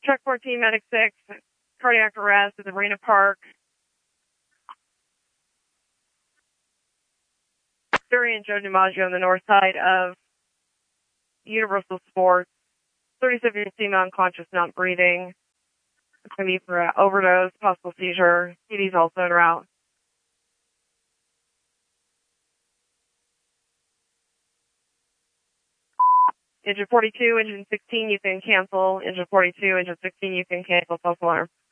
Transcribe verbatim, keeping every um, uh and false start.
Truck fourteen, Medic six, cardiac arrest at the Marina Park. Suri and Joe DiMaggio on the north side of Universal Sports. thirty-seven female unconscious, not breathing. It's going to be for uh, overdose, possible seizure. C D's also en route. Engine forty-two, engine sixteen, you can cancel. Engine forty-two, engine sixteen, you can cancel false alarm.